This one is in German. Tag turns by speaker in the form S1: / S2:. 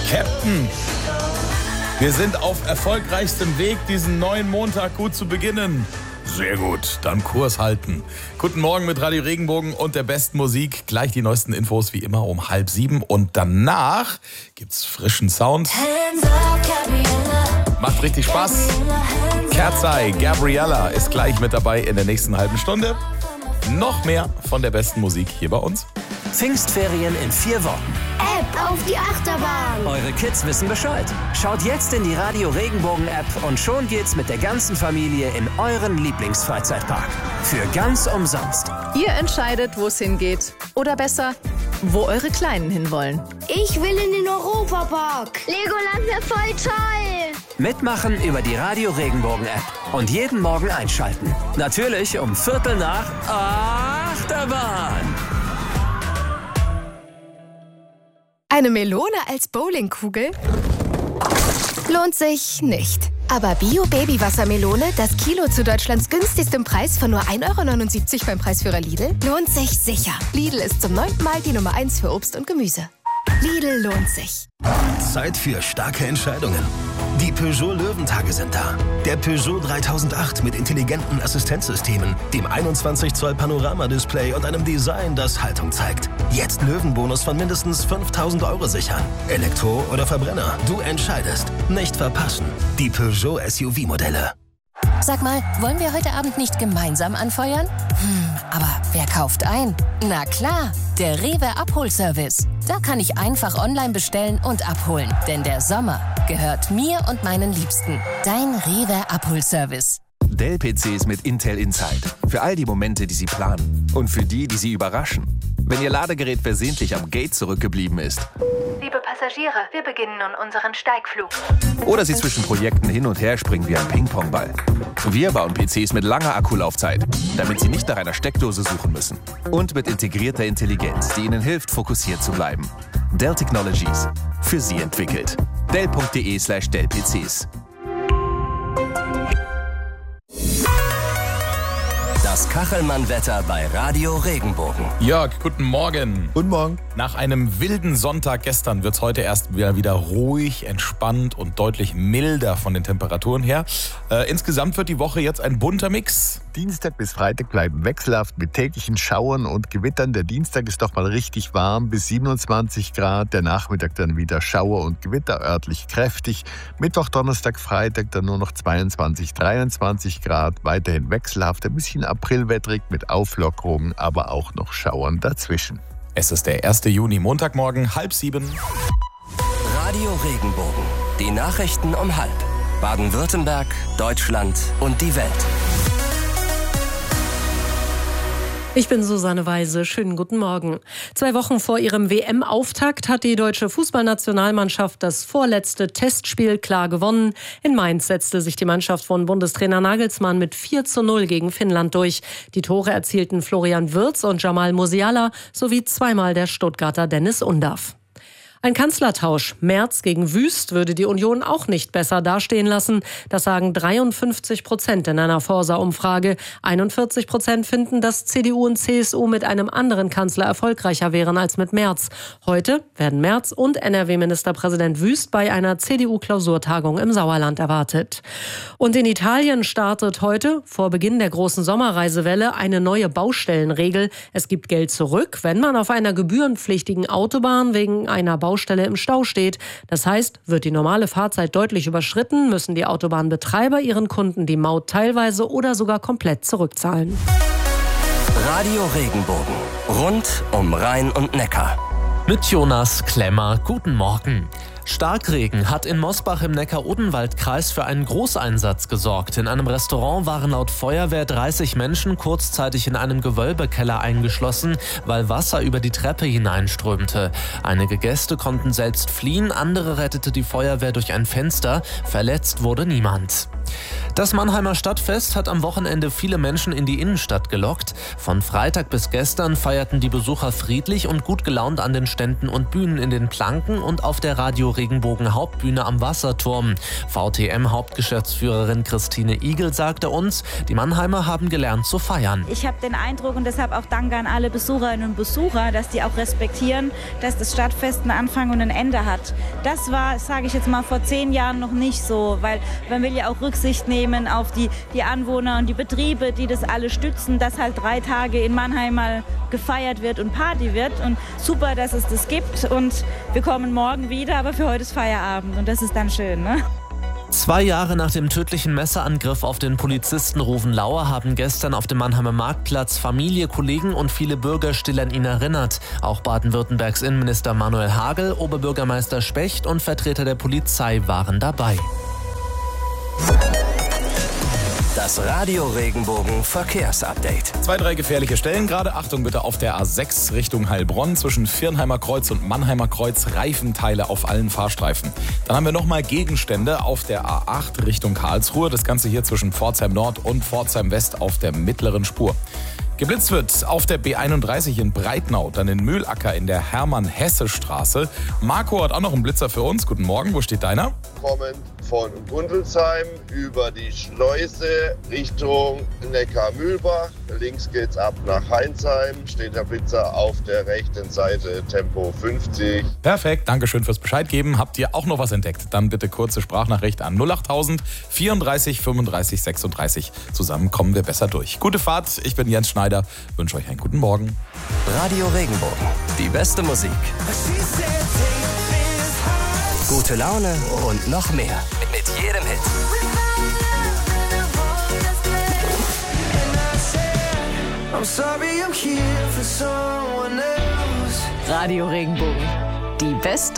S1: Captain, wir sind auf erfolgreichstem Weg, diesen neuen Montag gut zu beginnen. Sehr gut, dann Kurs halten. Guten Morgen mit Radio Regenbogen und der besten Musik. Gleich die neuesten Infos wie immer um 6:30 und danach gibt's frischen Sound. Macht richtig Spaß. Kerzai, Gabriella ist gleich mit dabei in der nächsten halben Stunde. Noch mehr von der besten Musik hier bei uns.
S2: Pfingstferien in 4 Wochen.
S3: App auf die Achterbahn.
S2: Eure Kids wissen Bescheid. Schaut jetzt in die Radio Regenbogen App und schon geht's mit der ganzen Familie in euren Lieblingsfreizeitpark. Für ganz umsonst.
S4: Ihr entscheidet, wo es hingeht. Oder besser, wo eure Kleinen hinwollen.
S3: Ich will in den Europapark. Legoland wäre voll toll.
S2: Mitmachen über die Radio Regenbogen App. Und jeden Morgen einschalten. Natürlich um 7:45 Achterbahn.
S5: Eine Melone als Bowlingkugel? Lohnt sich nicht. Aber Bio-Baby-Wassermelone, das Kilo zu Deutschlands günstigstem Preis von nur 1,79 € beim Preisführer Lidl, lohnt sich sicher. Lidl ist zum 9. Mal die Nummer 1 für Obst und Gemüse. Lidl lohnt sich.
S6: Zeit für starke Entscheidungen. Die Peugeot Löwentage sind da. Der Peugeot 3008 mit intelligenten Assistenzsystemen, dem 21 Zoll Panoramadisplay und einem Design, das Haltung zeigt. Jetzt Löwenbonus von mindestens 5.000 € sichern. Elektro oder Verbrenner, du entscheidest. Nicht verpassen. Die Peugeot SUV-Modelle.
S7: Sag mal, wollen wir heute Abend nicht gemeinsam anfeuern? Aber wer kauft ein? Na klar, der Rewe Abholservice. Da kann ich einfach online bestellen und abholen. Denn der Sommer gehört mir und meinen Liebsten. Dein Rewe Abholservice.
S8: Dell-PCs mit Intel Inside. Für all die Momente, die Sie planen. Und für die Sie überraschen. Wenn Ihr Ladegerät versehentlich am Gate zurückgeblieben ist.
S9: Liebe Passagiere, wir beginnen nun unseren Steigflug.
S8: Oder Sie zwischen Projekten hin und her springen wie ein Ping-Pong-Ball. Wir bauen PCs mit langer Akkulaufzeit, damit Sie nicht nach einer Steckdose suchen müssen. Und mit integrierter Intelligenz, die Ihnen hilft, fokussiert zu bleiben. Dell Technologies. Für Sie entwickelt. Dell.de/Dell-PCs.
S2: Das Kachelmann-Wetter bei Radio Regenbogen.
S1: Jörg, guten Morgen.
S10: Guten Morgen.
S1: Nach einem wilden Sonntag gestern wird es heute erst wieder ruhig, entspannt und deutlich milder von den Temperaturen her. Insgesamt wird die Woche jetzt ein bunter Mix.
S10: Dienstag bis Freitag bleiben wechselhaft mit täglichen Schauern und Gewittern. Der Dienstag ist doch mal richtig warm bis 27 Grad. Der Nachmittag dann wieder Schauer und Gewitter, örtlich kräftig. Mittwoch, Donnerstag, Freitag dann nur noch 22, 23 Grad. Weiterhin wechselhaft, ein bisschen aprilwettrig mit Auflockerungen, aber auch noch Schauern dazwischen.
S1: Es ist der 1. Juni, Montagmorgen, 6:30.
S2: Radio Regenbogen. Die Nachrichten um 6:30. Baden-Württemberg, Deutschland und die Welt.
S11: Ich bin Susanne Weise. Schönen guten Morgen. 2 Wochen vor ihrem WM-Auftakt hat die deutsche Fußballnationalmannschaft das vorletzte Testspiel klar gewonnen. In Mainz setzte sich die Mannschaft von Bundestrainer Nagelsmann mit 4:0 gegen Finnland durch. Die Tore erzielten Florian Wirtz und Jamal Musiala sowie zweimal der Stuttgarter Dennis Undav. Ein Kanzlertausch Merz gegen Wüst würde die Union auch nicht besser dastehen lassen. Das sagen 53% in einer Forsa-Umfrage. 41% finden, dass CDU und CSU mit einem anderen Kanzler erfolgreicher wären als mit Merz. Heute werden Merz und NRW-Ministerpräsident Wüst bei einer CDU-Klausurtagung im Sauerland erwartet. Und in Italien startet heute, vor Beginn der großen Sommerreisewelle, eine neue Baustellenregel. Es gibt Geld zurück, wenn man auf einer gebührenpflichtigen Autobahn wegen einer Baustelle im Stau steht. Das heißt, wird die normale Fahrzeit deutlich überschritten, müssen die Autobahnbetreiber ihren Kunden die Maut teilweise oder sogar komplett zurückzahlen.
S2: Radio Regenbogen. Rund um Rhein und Neckar.
S12: Mit Jonas Klemmer. Guten Morgen. Starkregen hat in Mosbach im Neckar-Odenwald-Kreis für einen Großeinsatz gesorgt. In einem Restaurant waren laut Feuerwehr 30 Menschen kurzzeitig in einem Gewölbekeller eingeschlossen, weil Wasser über die Treppe hineinströmte. Einige Gäste konnten selbst fliehen, andere rettete die Feuerwehr durch ein Fenster. Verletzt wurde niemand. Das Mannheimer Stadtfest hat am Wochenende viele Menschen in die Innenstadt gelockt. Von Freitag bis gestern feierten die Besucher friedlich und gut gelaunt an den Ständen und Bühnen in den Planken und auf der Radio Regenbogen Hauptbühne am Wasserturm. VTM-Hauptgeschäftsführerin Christine Igel sagte uns, die Mannheimer haben gelernt zu feiern.
S13: Ich habe den Eindruck und deshalb auch Dank an alle Besucherinnen und Besucher, dass die auch respektieren, dass das Stadtfest einen Anfang und ein Ende hat. Das war, sage ich jetzt mal, vor 10 Jahren noch nicht so, weil man will ja auch Rücksicht nehmen auf die Anwohner und die Betriebe, die das alle stützen, dass halt 3 Tage in Mannheim mal gefeiert wird und Party wird. Und super, dass es das gibt. Und wir kommen morgen wieder, aber für heute ist Feierabend. Und das ist dann schön, ne?
S12: 2 Jahre nach dem tödlichen Messerangriff auf den Polizisten Ruvenlauer haben gestern auf dem Mannheimer Marktplatz Familie, Kollegen und viele Bürger still an ihn erinnert. Auch Baden-Württembergs Innenminister Manuel Hagel, Oberbürgermeister Specht und Vertreter der Polizei waren dabei.
S2: Das Radio Regenbogen Verkehrsupdate.
S1: 2, 3 gefährliche Stellen gerade. Achtung bitte auf der A6 Richtung Heilbronn zwischen Viernheimer Kreuz und Mannheimer Kreuz. Reifenteile auf allen Fahrstreifen. Dann haben wir nochmal Gegenstände auf der A8 Richtung Karlsruhe. Das Ganze hier zwischen Pforzheim Nord und Pforzheim West auf der mittleren Spur. Geblitzt wird auf der B31 in Breitnau, dann in Mühlacker in der Hermann-Hesse-Straße. Marco hat auch noch einen Blitzer für uns. Guten Morgen, wo steht deiner?
S14: Kommend von Gundelsheim über die Schleuse Richtung Neckar-Mühlbach. Links geht's ab nach Heinsheim. Steht der Blitzer auf der rechten Seite, Tempo 50.
S1: Perfekt, danke schön fürs Bescheid geben. Habt ihr auch noch was entdeckt? Dann bitte kurze Sprachnachricht an 08000 34 35 36. Zusammen kommen wir besser durch. Gute Fahrt, ich bin Jens Schneider. Wünsche euch einen guten Morgen.
S2: Radio Regenbogen, die beste Musik. Gute Laune und noch mehr. Mit jedem Hit.
S4: Radio Regenbogen, die beste